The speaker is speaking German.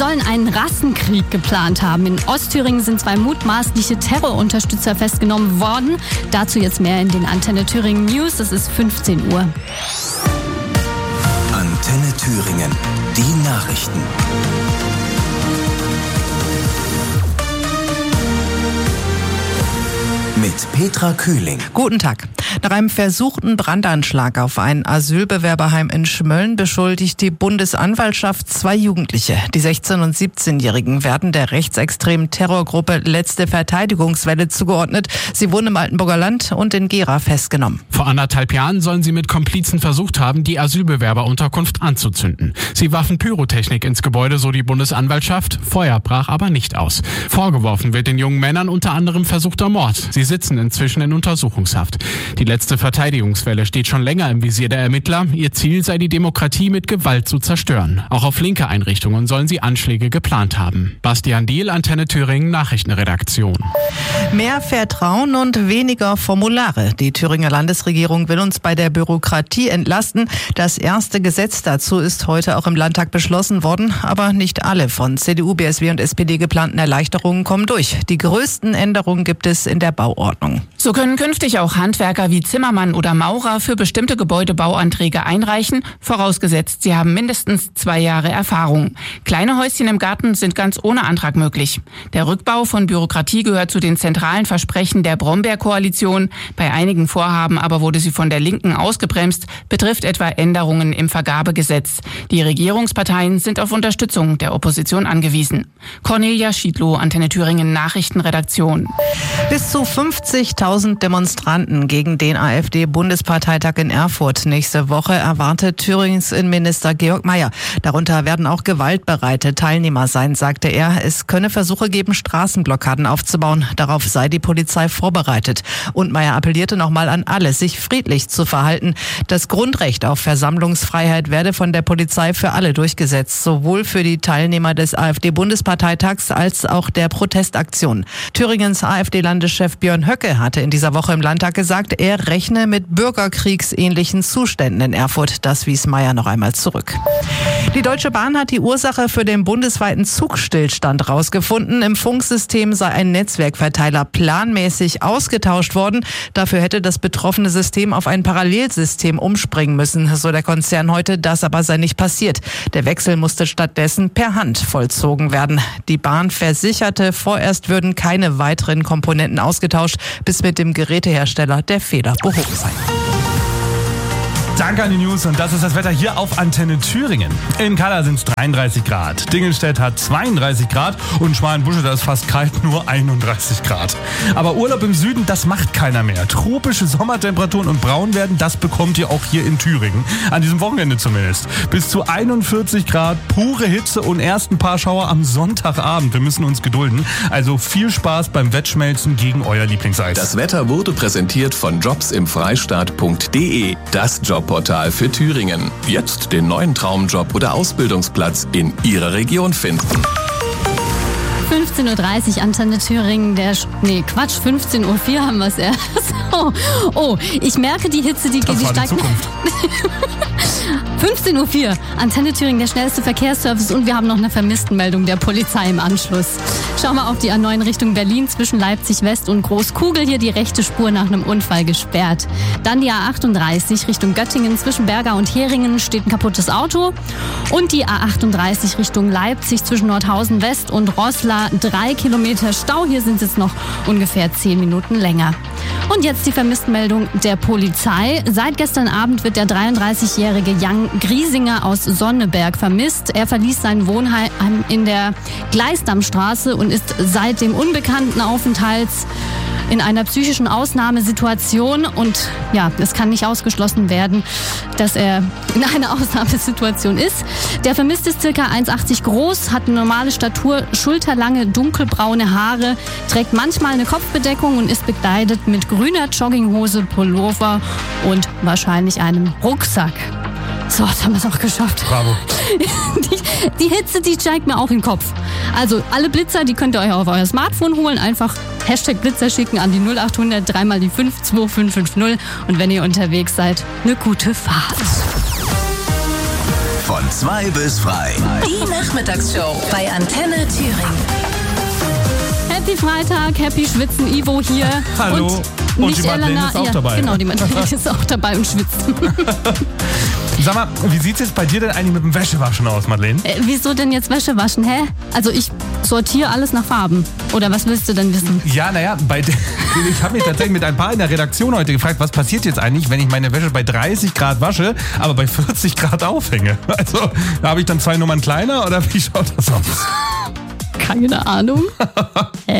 sollen einen Rassenkrieg geplant haben. In Ostthüringen sind 2 mutmaßliche Terrorunterstützer festgenommen worden. Dazu jetzt mehr in den Antenne Thüringen News. Es ist 15 Uhr. Antenne Thüringen. Die Nachrichten. Mit Petra Kühling. Guten Tag. Nach einem versuchten Brandanschlag auf ein Asylbewerberheim in Schmölln beschuldigt die Bundesanwaltschaft 2 Jugendliche. Die 16- und 17-Jährigen werden der rechtsextremen Terrorgruppe Letzte Verteidigungswelle zugeordnet. Sie wurden im Altenburger Land und in Gera festgenommen. Vor 1,5 Jahren sollen sie mit Komplizen versucht haben, die Asylbewerberunterkunft anzuzünden. Sie warfen Pyrotechnik ins Gebäude, so die Bundesanwaltschaft. Feuer brach aber nicht aus. Vorgeworfen wird den jungen Männern unter anderem versuchter Mord. Sie sitzen inzwischen in Untersuchungshaft. Die Letzte Verteidigungswelle steht schon länger im Visier der Ermittler. Ihr Ziel sei, die Demokratie mit Gewalt zu zerstören. Auch auf linke Einrichtungen sollen sie Anschläge geplant haben. Bastian Diehl, Antenne Thüringen, Nachrichtenredaktion. Mehr Vertrauen und weniger Formulare. Die Thüringer Landesregierung will uns bei der Bürokratie entlasten. Das erste Gesetz dazu ist heute auch im Landtag beschlossen worden. Aber nicht alle von CDU, BSW und SPD geplanten Erleichterungen kommen durch. Die größten Änderungen gibt es in der Bauordnung. So können künftig auch Handwerker wie Zimmermann oder Maurer für bestimmte Gebäudebauanträge einreichen, vorausgesetzt, sie haben mindestens 2 Jahre Erfahrung. Kleine Häuschen im Garten sind ganz ohne Antrag möglich. Der Rückbau von Bürokratie gehört zu den zentralen Versprechen der Brombeer-Koalition. Bei einigen Vorhaben aber wurde sie von der Linken ausgebremst, betrifft etwa Änderungen im Vergabegesetz. Die Regierungsparteien sind auf Unterstützung der Opposition angewiesen. Cornelia Schiedlow, Antenne Thüringen Nachrichtenredaktion. Bis zu 50.000 Demonstranten gegen den AfD-Bundesparteitag in Erfurt nächste Woche erwartet Thürings Innenminister Georg Mayer. Darunter werden auch gewaltbereite Teilnehmer sein, sagte er. Es könne Versuche geben, Straßenblockaden aufzubauen. Darauf sei die Polizei vorbereitet. Und Mayer appellierte nochmal an alle, sich friedlich zu verhalten. Das Grundrecht auf Versammlungsfreiheit werde von der Polizei für alle durchgesetzt, sowohl für die Teilnehmer des AfD-Bundesparteitags als auch der Protestaktion. Thüringens AfD-Landeschef Björn Höcke hatte in dieser Woche im Landtag gesagt, er rechne mit bürgerkriegsähnlichen Zuständen in Erfurt. Das wies Mayer noch einmal zurück. Die Deutsche Bahn hat die Ursache für den bundesweiten Zugstillstand rausgefunden. Im Funksystem sei ein Netzwerkverteiler planmäßig ausgetauscht worden. Dafür hätte das betroffene System auf ein Parallelsystem umspringen müssen, so der Konzern heute. Das aber sei nicht passiert. Der Wechsel musste stattdessen per Hand vollzogen werden. Die Bahn versicherte, vorerst würden keine weiteren Komponenten ausgetauscht, bis mit dem Gerätehersteller der Fehler behoben sei. Danke an die News und das ist das Wetter hier auf Antenne Thüringen. In Kalla sind es 33 Grad, Dingelstedt hat 32 Grad und Schmalenbusche, da ist fast kalt, nur 31 Grad. Aber Urlaub im Süden, das macht keiner mehr. Tropische Sommertemperaturen und braun werden, das bekommt ihr auch hier in Thüringen. An diesem Wochenende zumindest. Bis zu 41 Grad, pure Hitze und erst ein paar Schauer am Sonntagabend. Wir müssen uns gedulden. Also viel Spaß beim Wettschmelzen gegen euer Lieblingseis. Das Wetter wurde präsentiert von jobsimfreistaat.de. Das Jobportal für Thüringen. Jetzt den neuen Traumjob oder Ausbildungsplatz in Ihrer Region finden. 15.30 Uhr, Antenne Thüringen, 15.04 Uhr haben wir es erst. Oh, ich merke die Hitze, die steigt. 15.04 Uhr, Antenne Thüringen, der schnellste Verkehrsservice und wir haben noch eine Vermisstenmeldung der Polizei im Anschluss. Schauen wir auf die A9 Richtung Berlin zwischen Leipzig West und Großkugel, hier die rechte Spur nach einem Unfall gesperrt. Dann die A38 Richtung Göttingen zwischen Berga und Heringen steht ein kaputtes Auto und die A38 Richtung Leipzig zwischen Nordhausen West und Roßla 3 Kilometer Stau, hier sind es noch ungefähr 10 Minuten länger. Und jetzt die Vermisstenmeldung der Polizei. Seit gestern Abend wird der 33-jährige Jan Griesinger aus Sonneberg vermisst. Er verließ sein Wohnheim in der Gleisdammstraße und ist seit dem unbekannten Aufenthalts in einer psychischen Ausnahmesituation. Und ja, es kann nicht ausgeschlossen werden, dass er in einer Ausnahmesituation ist. Der Vermisste ist ca. 1,80 groß, hat eine normale Statur, schulterlange, dunkelbraune Haare, trägt manchmal eine Kopfbedeckung und ist bekleidet mit grüner Jogginghose, Pullover und wahrscheinlich einem Rucksack. So, jetzt haben wir es auch geschafft. Bravo. Die Hitze, die steigt mir auch in den Kopf. Also alle Blitzer, die könnt ihr euch auf euer Smartphone holen. Einfach #Blitzer schicken an die 0800 3 mal die 5 2550. Und wenn ihr unterwegs seid, eine gute Fahrt. Von Von 2 bis frei. Die Nachmittagsshow bei Antenne Thüringen. Happy Freitag, Happy Schwitzen, Ivo hier. Hallo. Und die Madeleine ist auch dabei. Genau, die Madeleine ist auch dabei und schwitzt. Sag mal, wie sieht's jetzt bei dir denn eigentlich mit dem Wäschewaschen aus, Madeleine? Wieso denn jetzt Wäsche waschen, hä? Also ich sortiere alles nach Farben. Oder was willst du denn wissen? Ja, naja, ich habe mich tatsächlich mit ein paar in der Redaktion heute gefragt, was passiert jetzt eigentlich, wenn ich meine Wäsche bei 30 Grad wasche, aber bei 40 Grad aufhänge? Also, habe ich dann 2 Nummern kleiner oder wie schaut das aus? Keine Ahnung. Hä?